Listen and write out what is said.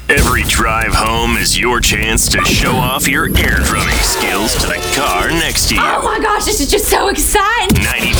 Every drive home is your chance to show off your air drumming skills to the car next to you. Oh my gosh, this is just so exciting. 90